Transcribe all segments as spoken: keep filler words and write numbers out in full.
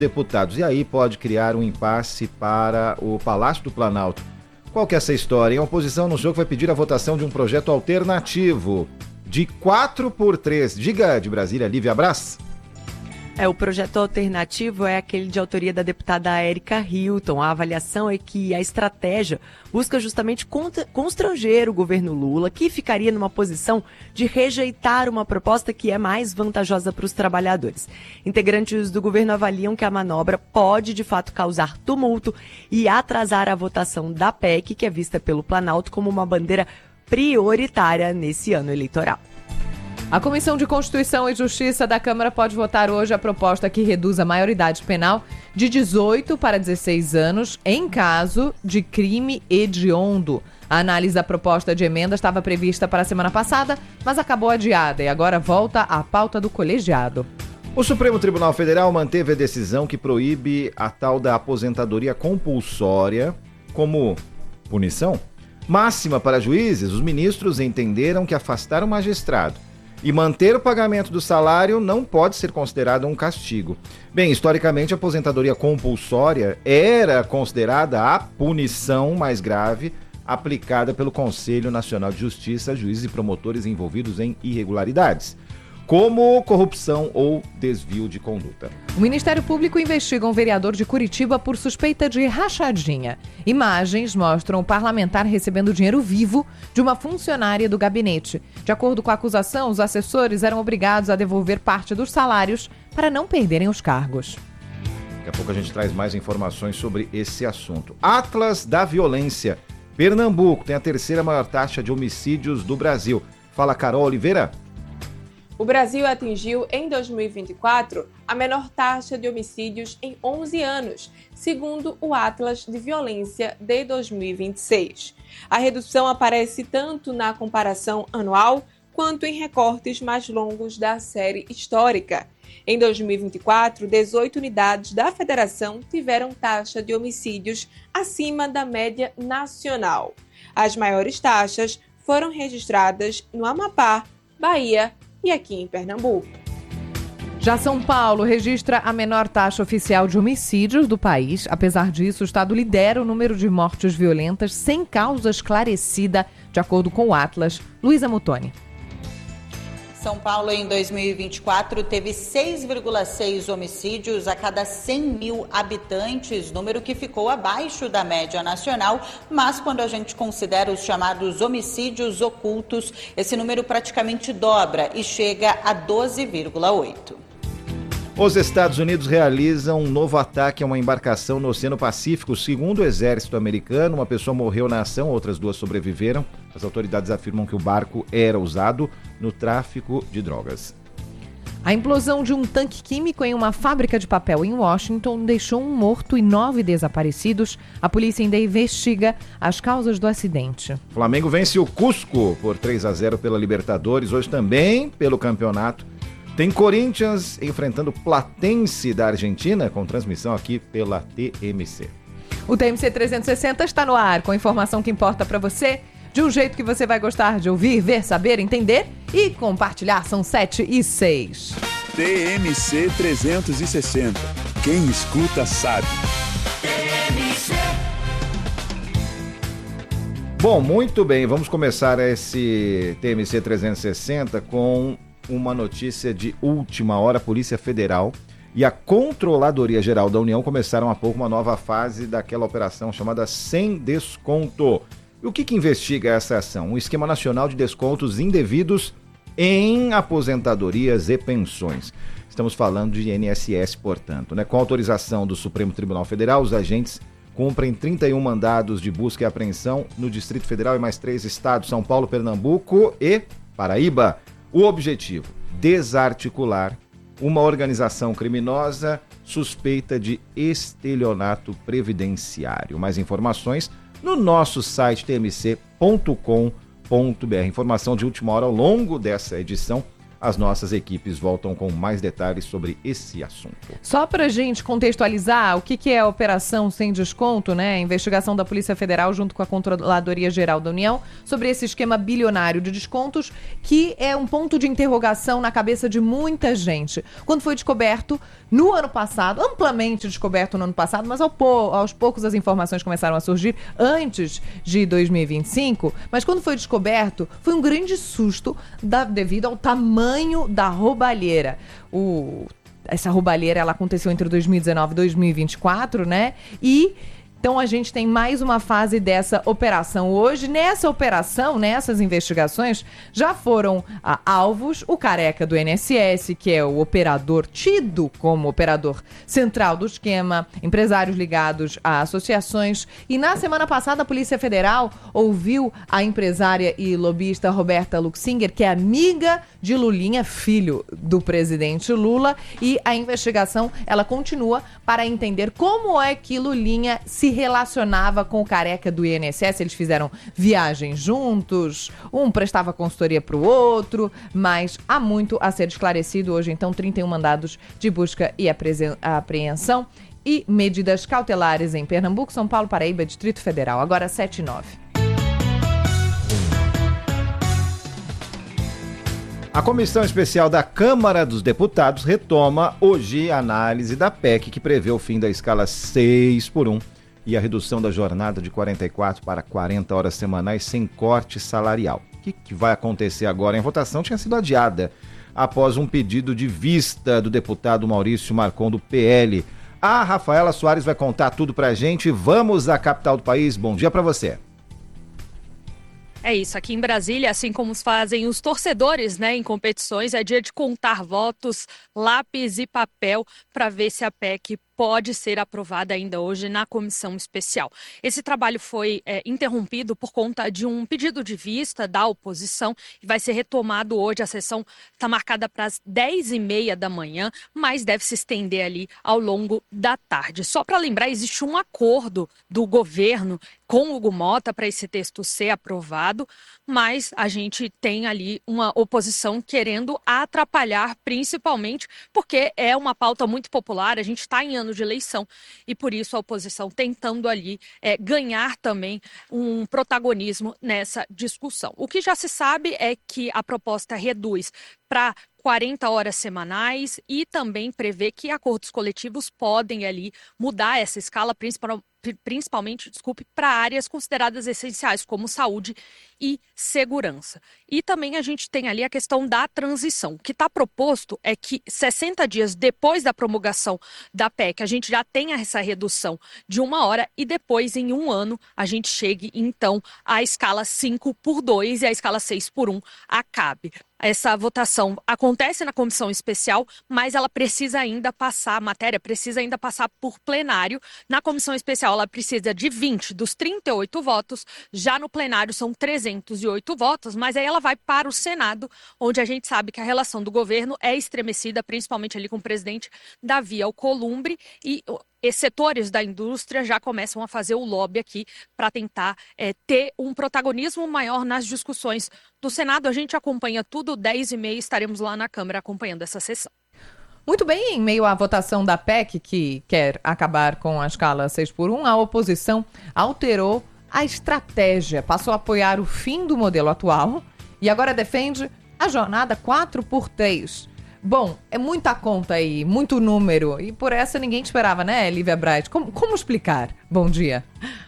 deputados. E aí pode criar um impasse para o Palácio do Planalto. Qual que é essa história? A oposição anunciou que vai pedir a votação de um projeto alternativo de quatro por três. Diga de Brasília, Lívia Brás. É, o projeto alternativo é aquele de autoria da deputada Érica Hilton. A avaliação é que a estratégia busca justamente constranger o governo Lula, que ficaria numa posição de rejeitar uma proposta que é mais vantajosa para os trabalhadores. Integrantes do governo avaliam que a manobra pode, de fato, causar tumulto e atrasar a votação da P E C, que é vista pelo Planalto como uma bandeira prioritária nesse ano eleitoral. A Comissão de Constituição e Justiça da Câmara pode votar hoje a proposta que reduz a maioridade penal de dezoito para dezesseis anos em caso de crime hediondo. A análise da proposta de emenda estava prevista para a semana passada, mas acabou adiada e agora volta à pauta do colegiado. O Supremo Tribunal Federal manteve a decisão que proíbe a tal da aposentadoria compulsória como punição máxima para juízes. Os ministros entenderam que afastar o magistrado e manter o pagamento do salário não pode ser considerado um castigo. Bem, historicamente, a aposentadoria compulsória era considerada a punição mais grave aplicada pelo Conselho Nacional de Justiça a juízes e promotores envolvidos em irregularidades, como corrupção ou desvio de conduta. O Ministério Público investiga um vereador de Curitiba por suspeita de rachadinha. Imagens mostram o parlamentar recebendo dinheiro vivo de uma funcionária do gabinete. De acordo com a acusação, os assessores eram obrigados a devolver parte dos salários para não perderem os cargos. Daqui a pouco a gente traz mais informações sobre esse assunto. Atlas da Violência. Pernambuco tem a terceira maior taxa de homicídios do Brasil. Fala, Carol Oliveira. O Brasil atingiu, em dois mil e vinte e quatro, a menor taxa de homicídios em onze anos, segundo o Atlas de Violência de dois mil e vinte e seis. A redução aparece tanto na comparação anual quanto em recortes mais longos da série histórica. Em dois mil e vinte e quatro, dezoito unidades da federação tiveram taxa de homicídios acima da média nacional. As maiores taxas foram registradas no Amapá, Bahia e aqui em Pernambuco. Já São Paulo registra a menor taxa oficial de homicídios do país. Apesar disso, o estado lidera o número de mortes violentas sem causa esclarecida, de acordo com o Atlas. Luísa Mutoni. São Paulo, em dois mil e vinte e quatro, teve seis vírgula seis homicídios a cada cem mil habitantes, número que ficou abaixo da média nacional, mas quando a gente considera os chamados homicídios ocultos, esse número praticamente dobra e chega a doze vírgula oito. Os Estados Unidos realizam um novo ataque a uma embarcação no Oceano Pacífico. Segundo o exército americano, uma pessoa morreu na ação, outras duas sobreviveram. As autoridades afirmam que o barco era usado no tráfico de drogas. A implosão de um tanque químico em uma fábrica de papel em Washington deixou um morto e nove desaparecidos. A polícia ainda investiga as causas do acidente. O Flamengo vence o Cusco por três a zero pela Libertadores, hoje também pelo campeonato. Tem Corinthians enfrentando Platense da Argentina, com transmissão aqui pela T M C. O T M C trezentos e sessenta está no ar, com a informação que importa para você, de um jeito que você vai gostar de ouvir, ver, saber, entender e compartilhar. São sete e seis. T M C trezentos e sessenta. Quem escuta sabe. T M C. Bom, muito bem. Vamos começar esse T M C trezentos e sessenta com uma notícia de última hora. A Polícia Federal e a Controladoria Geral da União começaram há pouco uma nova fase daquela operação chamada Sem Desconto. E o que, que investiga essa ação? Um esquema nacional de descontos indevidos em aposentadorias e pensões. Estamos falando de I N S S, portanto, né? Com autorização do Supremo Tribunal Federal, os agentes cumprem trinta e um mandados de busca e apreensão no Distrito Federal e mais três estados, São Paulo, Pernambuco e Paraíba. O objetivo: desarticular uma organização criminosa suspeita de estelionato previdenciário. Mais informações no nosso site t m c ponto com ponto b r. Informação de última hora ao longo dessa edição. As nossas equipes voltam com mais detalhes sobre esse assunto. Só para a gente contextualizar o que, que é a Operação Sem Desconto, né? A investigação da Polícia Federal junto com a Controladoria Geral da União sobre esse esquema bilionário de descontos, que é um ponto de interrogação na cabeça de muita gente. Quando foi descoberto no ano passado, amplamente descoberto no ano passado, mas ao po- aos poucos as informações começaram a surgir antes de dois mil e vinte e cinco, mas quando foi descoberto, foi um grande susto da, devido ao tamanho da roubalheira. O, essa roubalheira ela aconteceu entre dois mil e dezenove e dois mil e vinte e quatro, né? E então a gente tem mais uma fase dessa operação hoje. Nessa operação, nessas investigações, já foram ah, alvos o careca do I N S S, que é o operador tido como operador central do esquema, empresários ligados a associações. E na semana passada a Polícia Federal ouviu a empresária e lobista Roberta Luxinger, que é amiga de Lulinha, filho do presidente Lula, e a investigação ela continua para entender como é que Lulinha se relacionava com o careca do I N S S. Eles fizeram viagens juntos, um prestava consultoria para o outro, mas há muito a ser esclarecido. Hoje, então, trinta e um mandados de busca e apresen- apreensão e medidas cautelares em Pernambuco, São Paulo, Paraíba, Distrito Federal. Agora sete e nove. A Comissão Especial da Câmara dos Deputados retoma hoje a análise da P E C que prevê o fim da escala seis por um e a redução da jornada de quarenta e quatro para quarenta horas semanais sem corte salarial. O que, que vai acontecer agora? A votação tinha sido adiada após um pedido de vista do deputado Maurício Marcon, do P L. A Rafaela Soares vai contar tudo pra gente. Vamos à capital do país. Bom dia pra você. É isso, aqui em Brasília, assim como fazem os torcedores, né, em competições, é dia de contar votos, lápis e papel para ver se a P E C pode ser aprovada ainda hoje na comissão especial. Esse trabalho foi é, interrompido por conta de um pedido de vista da oposição e vai ser retomado hoje. A sessão está marcada para as dez e meia da manhã, mas deve se estender ali ao longo da tarde. Só para lembrar, existe um acordo do governo com o Hugo Mota para esse texto ser aprovado, mas a gente tem ali uma oposição querendo atrapalhar, principalmente porque é uma pauta muito popular, a gente está em ano de eleição e por isso a oposição tentando ali é, ganhar também um protagonismo nessa discussão. O que já se sabe é que a proposta reduz para quarenta horas semanais e também prevê que acordos coletivos podem ali mudar essa escala, principalmente principalmente, desculpe, para áreas consideradas essenciais, como saúde e segurança. E também a gente tem ali a questão da transição. O que está proposto é que sessenta dias depois da promulgação da P E C, a gente já tenha essa redução de uma hora e depois, em um ano, a gente chegue, então, à escala cinco por dois e a escala seis por um acabe. Essa votação acontece na comissão especial, mas ela precisa ainda passar, a matéria precisa ainda passar por plenário. Na comissão especial, ela precisa de vinte dos trinta e oito votos, já no plenário são trezentos e oito votos, mas aí ela vai para o Senado, onde a gente sabe que a relação do governo é estremecida, principalmente ali com o presidente Davi Alcolumbre, e E setores da indústria já começam a fazer o lobby aqui para tentar é, ter um protagonismo maior nas discussões do Senado. A gente acompanha tudo, dez e meia estaremos lá na Câmara acompanhando essa sessão. Muito bem, em meio à votação da P E C, que quer acabar com a escala seis por um, a oposição alterou a estratégia, passou a apoiar o fim do modelo atual e agora defende a jornada quatro por três. Bom, é muita conta aí, muito número, e por essa ninguém esperava, né, Lívia Bright? Como, como explicar? Bom dia.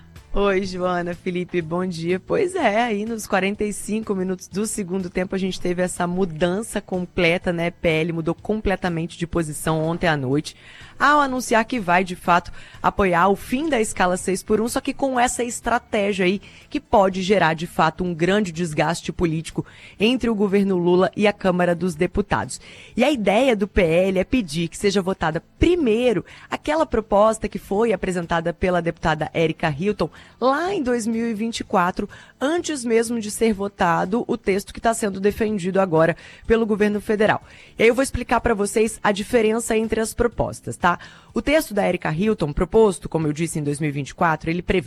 Oi, Joana, Felipe, bom dia. Pois é, aí nos quarenta e cinco minutos do segundo tempo a gente teve essa mudança completa, né? P L mudou completamente de posição ontem à noite, ao anunciar que vai, de fato, apoiar o fim da escala seis por um, só que com essa estratégia aí que pode gerar, de fato, um grande desgaste político entre o governo Lula e a Câmara dos Deputados. E a ideia do P L é pedir que seja votada primeiro aquela proposta que foi apresentada pela deputada Érica Hilton lá em dois mil e vinte e quatro, antes mesmo de ser votado o texto que está sendo defendido agora pelo governo federal. E aí eu vou explicar para vocês a diferença entre as propostas, tá? O texto da Érica Hilton, proposto, como eu disse, em dois mil e vinte e quatro, ele prevê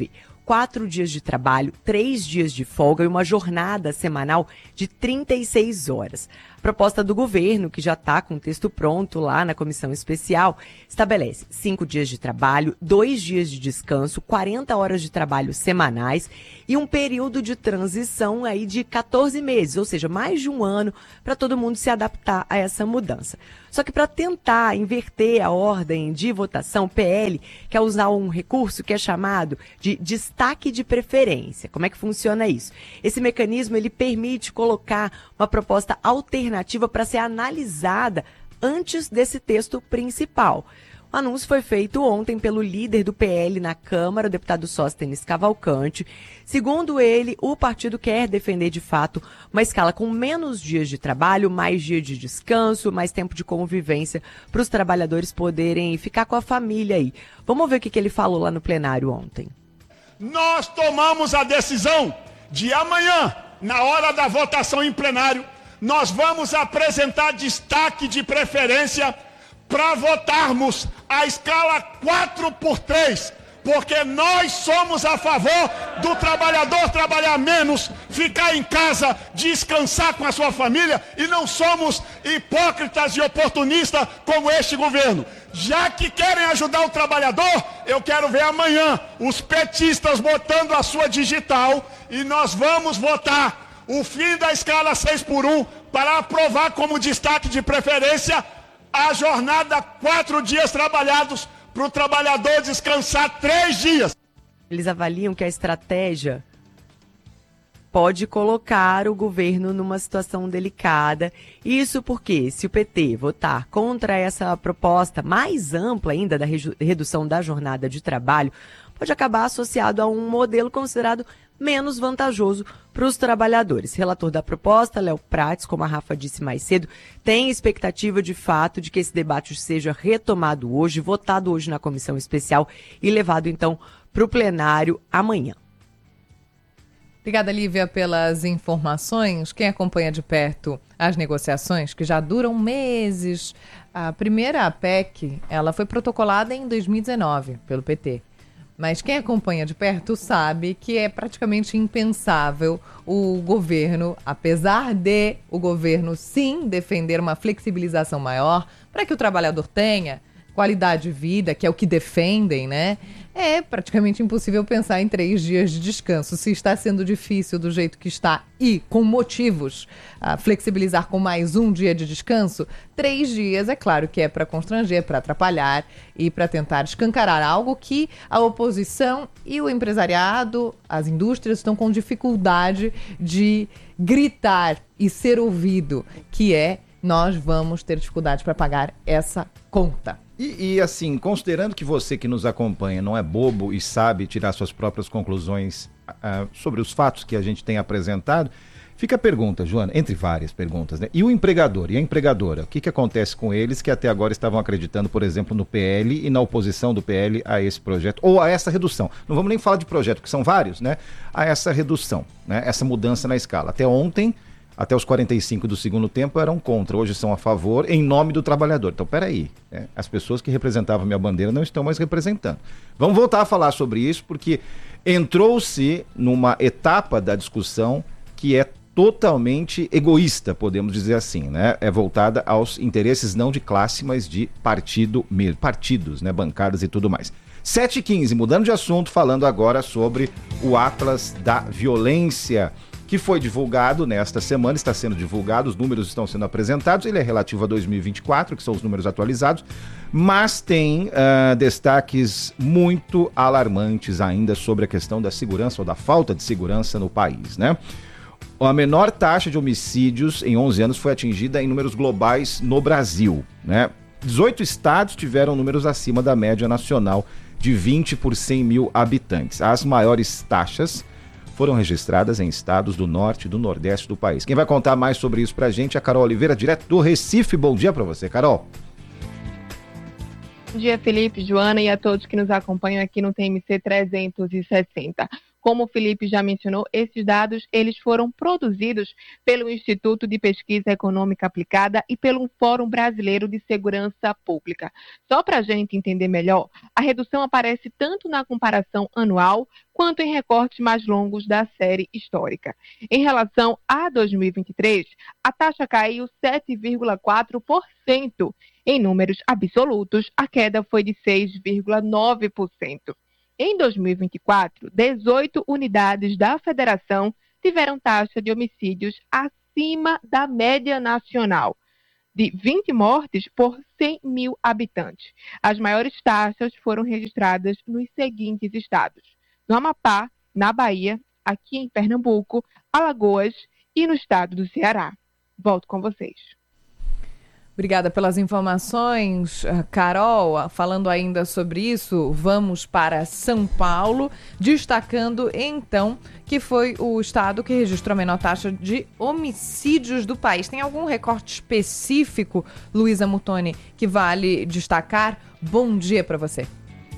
quatro dias de trabalho, três dias de folga e uma jornada semanal de trinta e seis horas. A proposta do governo, que já está com o texto pronto lá na comissão especial, estabelece cinco dias de trabalho, dois dias de descanso, quarenta horas de trabalho semanais e um período de transição aí de quatorze meses, ou seja, mais de um ano para todo mundo se adaptar a essa mudança. Só que para tentar inverter a ordem de votação, o P L quer usar um recurso que é chamado de destaque de preferência. Como é que funciona isso? Esse mecanismo ele permite colocar uma proposta alternativa para ser analisada antes desse texto principal. O anúncio foi feito ontem pelo líder do P L na Câmara, o deputado Sóstenes Cavalcante. Segundo ele, o partido quer defender, de fato, uma escala com menos dias de trabalho, mais dias de descanso, mais tempo de convivência para os trabalhadores poderem ficar com a família aí. Vamos ver o que, que ele falou lá no plenário ontem. Nós tomamos a decisão de amanhã, na hora da votação em plenário, nós vamos apresentar destaque de preferência para votarmos a escala quatro por três, porque nós somos a favor do trabalhador trabalhar menos, ficar em casa, descansar com a sua família, e não somos hipócritas e oportunistas como este governo. Já que querem ajudar o trabalhador, eu quero ver amanhã os petistas botando a sua digital e nós vamos votar o fim da escala seis por um para aprovar como destaque de preferência a jornada quatro dias trabalhados para o trabalhador descansar três dias. Eles avaliam que a estratégia pode colocar o governo numa situação delicada. Isso porque, se o P T votar contra essa proposta mais ampla ainda da redução da jornada de trabalho, pode acabar associado a um modelo considerado menos vantajoso para os trabalhadores. Relator da proposta, Léo Prates, como a Rafa disse mais cedo, tem expectativa de fato de que esse debate seja retomado hoje, votado hoje na comissão especial e levado então para o plenário amanhã. Obrigada, Lívia, pelas informações. Quem acompanha de perto as negociações, que já duram meses, a primeira P E C, ela foi protocolada em dois mil e dezenove pelo P T. Mas quem acompanha de perto sabe que é praticamente impensável o governo, apesar de o governo sim defender uma flexibilização maior para que o trabalhador tenha qualidade de vida, que é o que defendem, né? É praticamente impossível pensar em três dias de descanso. Se está sendo difícil do jeito que está e com motivos a flexibilizar com mais um dia de descanso, três dias é claro que é para constranger, para atrapalhar e para tentar escancarar algo que a oposição e o empresariado, as indústrias estão com dificuldade de gritar e ser ouvido, que é: nós vamos ter dificuldade para pagar essa conta. E, e assim, considerando que você que nos acompanha não é bobo e sabe tirar suas próprias conclusões uh, sobre os fatos que a gente tem apresentado, fica a pergunta, Joana, entre várias perguntas, né? E o empregador e a empregadora, o que, que acontece com eles que até agora estavam acreditando, por exemplo, no P L e na oposição do P L a esse projeto, ou a essa redução? Não vamos nem falar de projeto, que são vários, né? A essa redução, né? Essa mudança na escala. Até ontem, até os quarenta e cinco do segundo tempo eram contra, hoje são a favor, em nome do trabalhador. Então, peraí, né? As pessoas que representavam minha bandeira não estão mais representando. Vamos voltar a falar sobre isso, porque entrou-se numa etapa da discussão que é totalmente egoísta, podemos dizer assim, né? É voltada aos interesses não de classe, mas de partido mesmo, partidos, né? Bancadas e tudo mais. sete e quinze, mudando de assunto, falando agora sobre o Atlas da Violência, que foi divulgado nesta semana, está sendo divulgado, os números estão sendo apresentados, ele é relativo a dois mil e vinte e quatro, que são os números atualizados, mas tem uh, destaques muito alarmantes ainda sobre a questão da segurança ou da falta de segurança no país, né? A menor taxa de homicídios em onze anos foi atingida em números globais no Brasil, né? dezoito estados tiveram números acima da média nacional de vinte por cem mil habitantes. As maiores taxas foram registradas em estados do norte e do nordeste do país. Quem vai contar mais sobre isso pra gente é a Carol Oliveira, direto do Recife. Bom dia pra você, Carol. Bom dia, Felipe, Joana e a todos que nos acompanham aqui no T M C trezentos e sessenta. Como o Felipe já mencionou, esses dados eles foram produzidos pelo Instituto de Pesquisa Econômica Aplicada e pelo Fórum Brasileiro de Segurança Pública. Só para a gente entender melhor, a redução aparece tanto na comparação anual quanto em recortes mais longos da série histórica. Em relação a dois mil e vinte e três, a taxa caiu sete vírgula quatro por cento. Em números absolutos, a queda foi de seis vírgula nove por cento. Em dois mil e vinte e quatro, dezoito unidades da federação tiveram taxa de homicídios acima da média nacional, de vinte mortes por cem mil habitantes. As maiores taxas foram registradas nos seguintes estados: no Amapá, na Bahia, aqui em Pernambuco, Alagoas e no estado do Ceará. Volto com vocês. Obrigada pelas informações, Carol. Falando ainda sobre isso, vamos para São Paulo, destacando então que foi o estado que registrou a menor taxa de homicídios do país. Tem algum recorte específico, Luísa Mutoni, que vale destacar? Bom dia para você.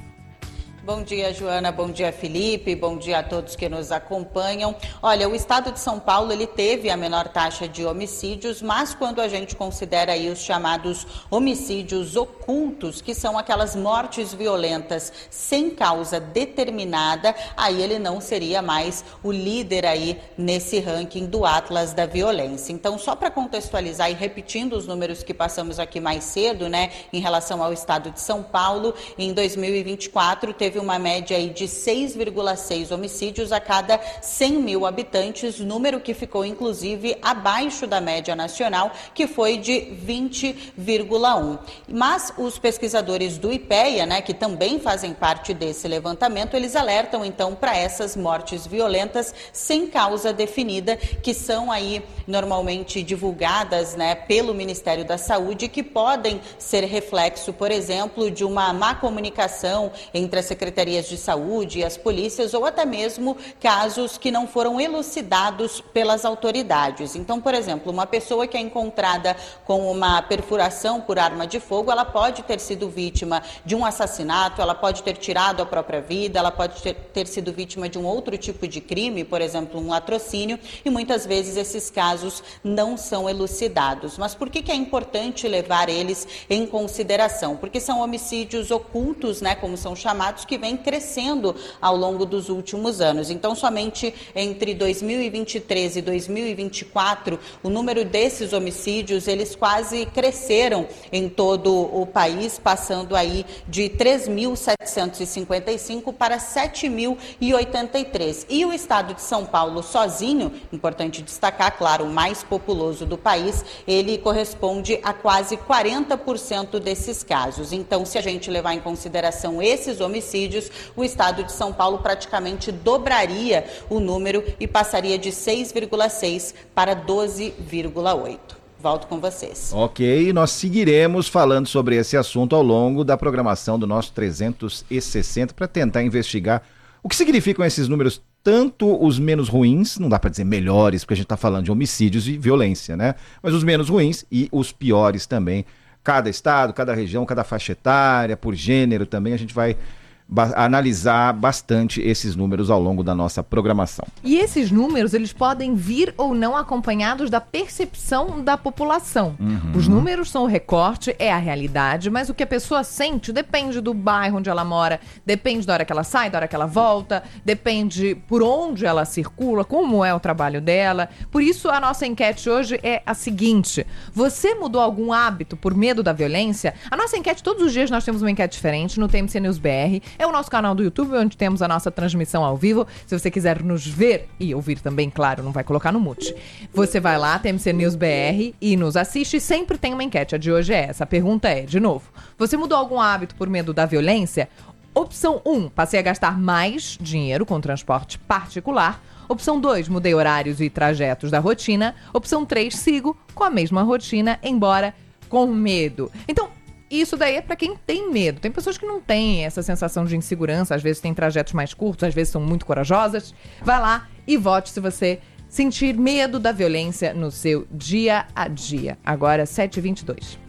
Bom dia, Joana. Bom dia, Felipe. Bom dia a todos que nos acompanham. Olha, o estado de São Paulo, ele teve a menor taxa de homicídios, mas quando a gente considera aí os chamados homicídios ocultos, que são aquelas mortes violentas sem causa determinada, aí ele não seria mais o líder aí nesse ranking do Atlas da Violência. Então, só para contextualizar e repetindo os números que passamos aqui mais cedo, né, em relação ao estado de São Paulo, em dois mil e vinte e quatro teve uma média aí de seis vírgula seis homicídios a cada cem mil habitantes, número que ficou inclusive abaixo da média nacional, que foi de vinte vírgula um. Mas os pesquisadores do IPEA, né, que também fazem parte desse levantamento, eles alertam então para essas mortes violentas sem causa definida, que são aí normalmente divulgadas, né, pelo Ministério da Saúde, que podem ser reflexo, por exemplo, de uma má comunicação entre as secretarias de saúde e as polícias, ou até mesmo casos que não foram elucidados pelas autoridades. Então, por exemplo, uma pessoa que é encontrada com uma perfuração por arma de fogo, ela pode ter sido vítima de um assassinato, ela pode ter tirado a própria vida, ela pode ter, ter sido vítima de um outro tipo de crime, por exemplo, um latrocínio, e muitas vezes esses casos não são elucidados. Mas por que que é importante levar eles em consideração? Porque são homicídios ocultos, né, como são chamados, que vem crescendo ao longo dos últimos anos. Então, somente entre dois mil e vinte e três e dois mil e vinte e quatro, o número desses homicídios, eles quase cresceram em todo o país, passando aí de três mil setecentos e cinquenta e cinco para sete mil e oitenta e três. E o estado de São Paulo sozinho, importante destacar, claro, o mais populoso do país, ele corresponde a quase quarenta por cento desses casos. Então, se a gente levar em consideração esses homicídios, o estado de São Paulo praticamente dobraria o número e passaria de seis vírgula seis para doze vírgula oito. Volto com vocês. Ok, nós seguiremos falando sobre esse assunto ao longo da programação do nosso trezentos e sessenta para tentar investigar o que significam esses números, tanto os menos ruins, não dá para dizer melhores, porque a gente está falando de homicídios e violência, né? Mas os menos ruins e os piores também. Cada estado, cada região, cada faixa etária, por gênero também, a gente vai Ba- analisar bastante esses números ao longo da nossa programação. E esses números, eles podem vir ou não acompanhados da percepção da população. Uhum. Os números são o recorte, é a realidade, mas o que a pessoa sente depende do bairro onde ela mora, depende da hora que ela sai, da hora que ela volta, depende por onde ela circula, como é o trabalho dela. Por isso, a nossa enquete hoje é a seguinte: você mudou algum hábito por medo da violência? A nossa enquete, todos os dias nós temos uma enquete diferente no T M C News B R. É o nosso canal do YouTube, onde temos a nossa transmissão ao vivo. Se você quiser nos ver e ouvir também, claro, não vai colocar no mute. Você vai lá, T M C News B R, e nos assiste. E sempre tem uma enquete. A de hoje é essa. A pergunta é, de novo, você mudou algum hábito por medo da violência? Opção um, passei a gastar mais dinheiro com transporte particular. Opção dois, mudei horários e trajetos da rotina. Opção três, sigo com a mesma rotina, embora com medo. Então, isso daí é para quem tem medo. Tem pessoas que não têm essa sensação de insegurança, às vezes tem trajetos mais curtos, às vezes são muito corajosas. Vai lá e vote se você sentir medo da violência no seu dia a dia. Agora, sete e vinte e dois.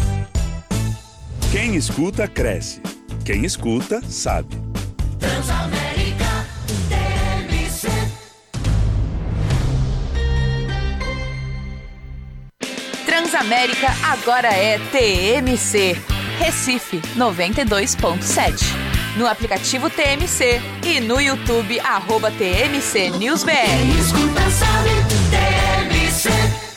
Quem escuta, cresce. Quem escuta, sabe. Transamérica T M Transamérica agora é T M C. Recife noventa e dois ponto sete. No aplicativo T M C e no YouTube, arroba T M C News B R. Quem escuta sabe, T M C.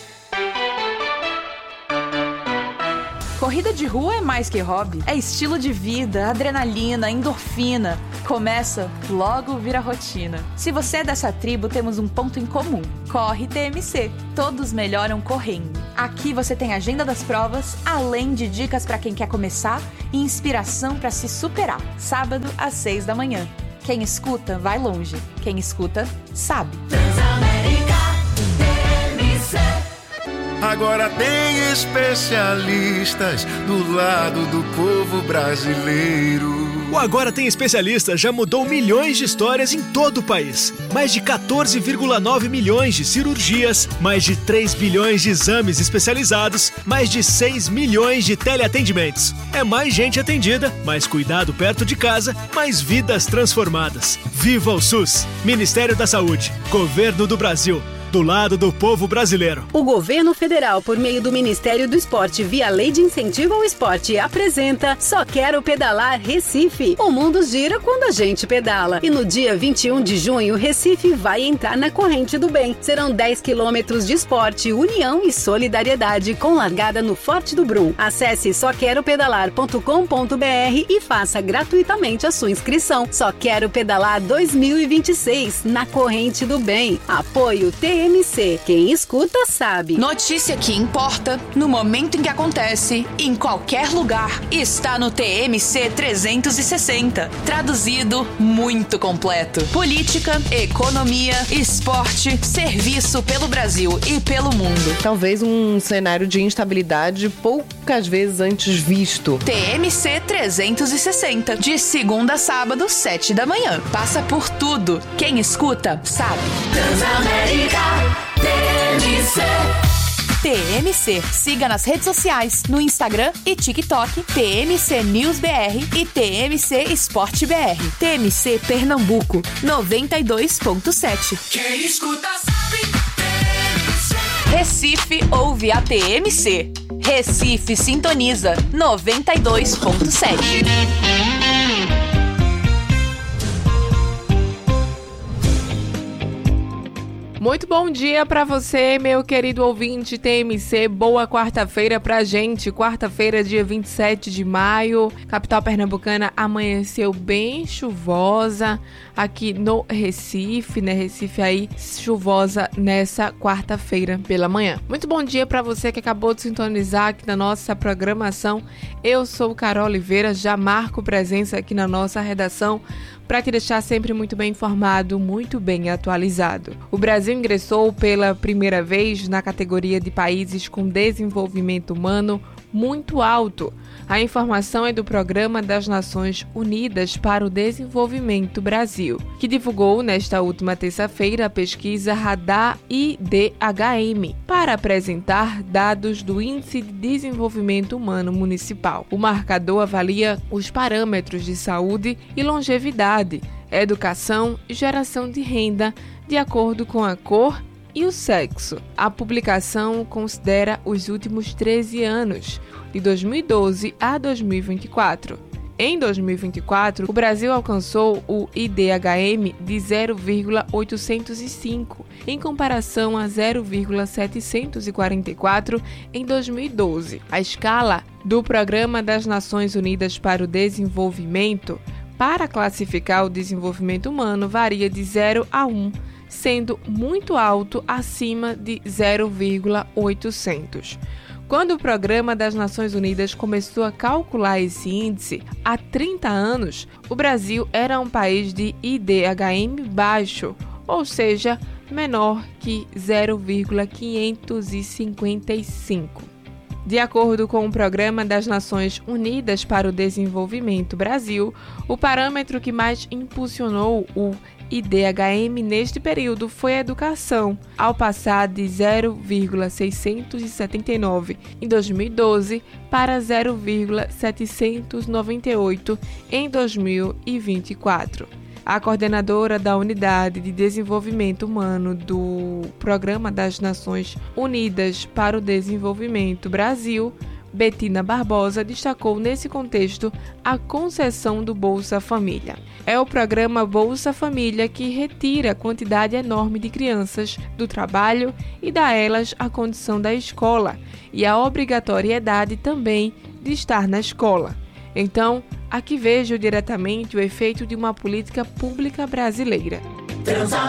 Corrida de rua é mais que hobby, é estilo de vida, adrenalina, endorfina. Começa, logo vira rotina. Se você é dessa tribo, temos um ponto em comum. Corre T M C. Todos melhoram correndo. Aqui você tem a agenda das provas, além de dicas para quem quer começar e inspiração para se superar. Sábado às seis da manhã. Quem escuta, vai longe. Quem escuta, sabe. Transamérica, T M C. Agora tem especialistas do lado do povo brasileiro. O Agora Tem Especialistas já mudou milhões de histórias em todo o país. Mais de quatorze vírgula nove milhões de cirurgias, mais de três bilhões de exames especializados, mais de seis milhões de teleatendimentos. É mais gente atendida, mais cuidado perto de casa, mais vidas transformadas. Viva o SUS! Ministério da Saúde, Governo do Brasil. Do lado do povo brasileiro. O governo federal, por meio do Ministério do Esporte, via Lei de Incentivo ao Esporte, apresenta Só Quero Pedalar Recife. O mundo gira quando a gente pedala. E no dia vinte e um de junho, Recife vai entrar na corrente do bem. Serão dez quilômetros de esporte, união e solidariedade, com largada no Forte do Brum. Acesse só quero pedalar ponto com ponto b r e faça gratuitamente a sua inscrição. Só Quero Pedalar dois mil e vinte e seis, na corrente do bem. Apoio T M C. Quem escuta sabe. Notícia que importa, no momento em que acontece, em qualquer lugar, está no T M C trezentos e sessenta. Traduzido, muito completo. Política, economia, esporte, serviço pelo Brasil e pelo mundo. Talvez um cenário de instabilidade poucas vezes antes visto. T M C trezentos e sessenta. De segunda a sábado, sete da manhã. Passa por tudo. Quem escuta, sabe. Transamérica. T M C. T M C. Siga nas redes sociais, no Instagram e TikTok, T M C News B R e T M C Esporte B R. T M C Pernambuco, noventa e dois ponto sete. Quem escuta sabe, T M C. Recife ouve a T M C. Recife sintoniza, noventa e dois ponto sete. Muito bom dia para você, meu querido ouvinte T M C. Boa quarta-feira pra gente. Quarta-feira, dia vinte e sete de maio. Capital pernambucana amanheceu bem chuvosa aqui no Recife, né? Recife aí chuvosa nessa quarta-feira pela manhã. Muito bom dia para você que acabou de sintonizar aqui na nossa programação. Eu sou Carol Oliveira, já marco presença aqui na nossa redação para te deixar sempre muito bem informado, muito bem atualizado. O Brasil ingressou pela primeira vez na categoria de países com desenvolvimento humano muito alto. A informação é do Programa das Nações Unidas para o Desenvolvimento Brasil, que divulgou nesta última terça-feira a pesquisa Radar I D H M para apresentar dados do Índice de Desenvolvimento Humano Municipal. O marcador avalia os parâmetros de saúde e longevidade, educação e geração de renda de acordo com a cor e o sexo. A publicação considera os últimos treze anos, de dois mil e doze a dois mil e vinte e quatro. Em dois mil e vinte e quatro, o Brasil alcançou o I D H M de zero vírgula oitocentos e cinco, em comparação a zero vírgula setecentos e quarenta e quatro em dois mil e doze. A escala do Programa das Nações Unidas para o Desenvolvimento para classificar o desenvolvimento humano varia de zero a um, sendo muito alto acima de zero vírgula oitocentos. Quando o Programa das Nações Unidas começou a calcular esse índice, há trinta anos, o Brasil era um país de I D H M baixo, ou seja, menor que zero vírgula quinhentos e cinquenta e cinco. De acordo com o Programa das Nações Unidas para o Desenvolvimento Brasil, o parâmetro que mais impulsionou o I D H M neste período foi a educação, ao passar de zero vírgula seiscentos e setenta e nove em dois mil e doze para zero vírgula setecentos e noventa e oito em dois mil e vinte e quatro. A coordenadora da Unidade de Desenvolvimento Humano do Programa das Nações Unidas para o Desenvolvimento Brasil, Betina Barbosa, destacou nesse contexto a concessão do Bolsa Família. É o programa Bolsa Família que retira a quantidade enorme de crianças do trabalho e dá a elas a condição da escola e a obrigatoriedade também de estar na escola. Então, aqui vejo diretamente o efeito de uma política pública brasileira.